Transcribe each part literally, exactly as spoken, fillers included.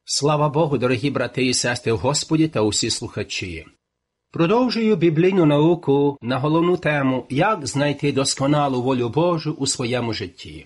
Слава Богу, дорогі брати і сестри в Господі та усі слухачі. Продовжую біблійну науку на головну тему «Як знайти досконалу волю Божу у своєму житті».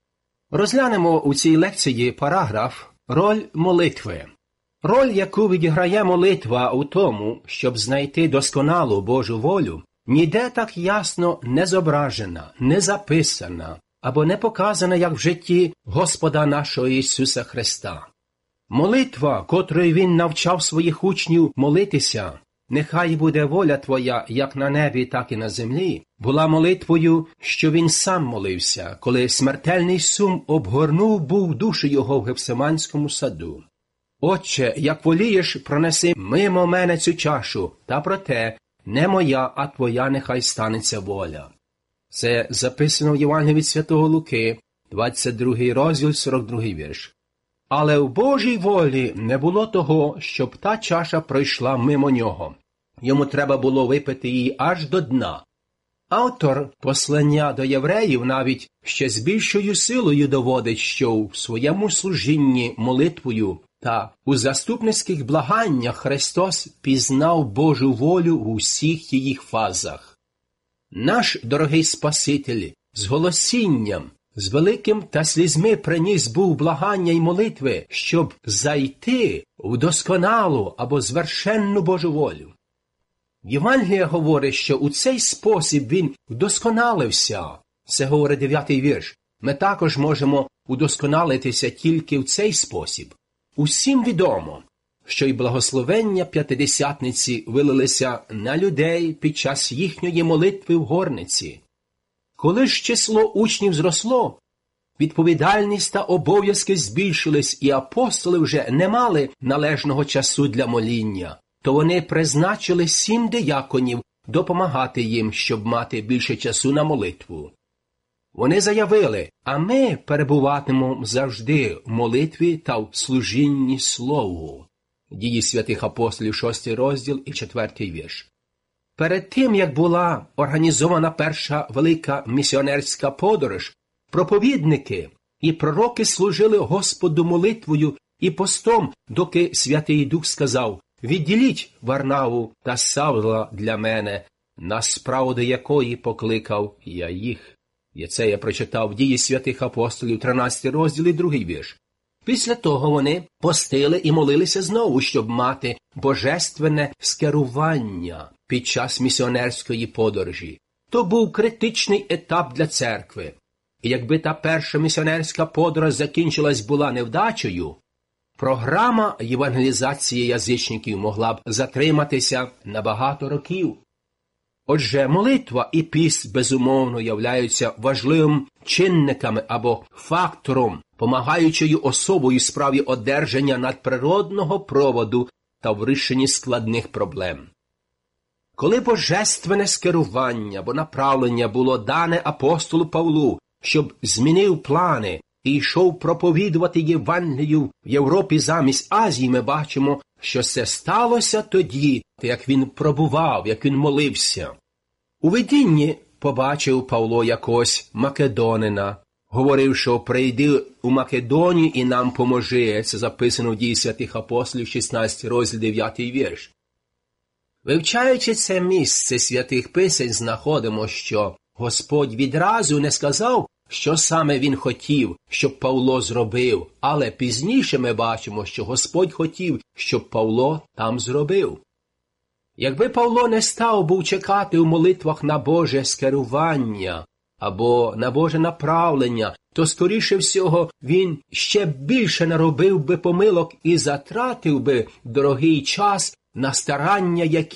Розглянемо у цій лекції параграф «Роль молитви». Роль, яку відіграє молитва у тому, щоб знайти досконалу Божу волю, ніде так ясно не зображена, не записана або не показана, як в житті Господа нашого Ісуса Христа. Молитва, котрою Він навчав своїх учнів молитися, «Нехай буде воля Твоя, як на небі, так і на землі», була молитвою, що Він сам молився, коли смертельний сум обгорнув був душу Його в Гефсиманському саду. «Отче, як волієш, пронеси мимо мене цю чашу, та проте не моя, а Твоя нехай станеться воля». Це записано в Євангелії від Святого Луки, двадцять другий розділ, сорок другий вірш. Але в Божій волі не було того, щоб та чаша пройшла мимо нього. Йому треба було випити її аж до дна. Автор послання до євреїв навіть ще з більшою силою доводить, що в своєму служінні молитвою та у заступницьких благаннях Христос пізнав Божу волю в усіх її фазах. Наш дорогий Спаситель з голосінням, з великим та слізьми приніс був благання й молитви, щоб зайти в досконалу або звершенну Божу волю. Євангелія говорить, що у цей спосіб він вдосконалився. Це говорить дев'ятий вірш. Ми також можемо удосконалитися тільки в цей спосіб. Усім відомо, що й благословення П'ятидесятниці вилилися на людей під час їхньої молитви в горниці. Коли ж число учнів зросло, відповідальність та обов'язки збільшились, і апостоли вже не мали належного часу для моління, то вони призначили сім дияконів допомагати їм, щоб мати більше часу на молитву. Вони заявили, а ми перебуватимемо завжди в молитві та в служінні Слову. Дії святих апостолів, шостий розділ і четвертий вірш. Перед тим, як була організована перша велика місіонерська подорож, проповідники і пророки служили Господу молитвою і постом, доки Святий Дух сказав: «Відділіть Варнаву та Савла для мене, на справу до якої покликав я їх». І це я прочитав в Дії святих апостолів, тринадцятий розділ і другий вірш. Після того вони постили і молилися знову, щоб мати божественне скерування під час місіонерської подорожі. То був критичний етап для церкви. І якби та перша місіонерська подорож закінчилась була невдачею, програма євангелізації язичників могла б затриматися на багато років. Отже, молитва і піст, безумовно, являються важливим чинниками або фактором, помагаючою особою справі одержання надприродного проводу та в рішенні складних проблем. Коли божественне скерування або направлення було дане апостолу Павлу, щоб змінив плани і йшов проповідувати Євангелію в Європі замість Азії, ми бачимо, що це сталося тоді, як він пробував, як він молився. У видінні побачив Павло якось македонина, говорив, що прийди у Македонію і нам поможи. Це записано в Дії святих апостолів, шістнадцятий розділ, дев'ятий вірш. Вивчаючи це місце святих писань, знаходимо, що Господь відразу не сказав, що саме він хотів, щоб Павло зробив, але пізніше ми бачимо, що Господь хотів, щоб Павло там зробив. Якби Павло не став був чекати у молитвах на Боже скерування або на Боже направлення, то, скоріше всього, він ще більше наробив би помилок і затратив би дорогий час на старання, які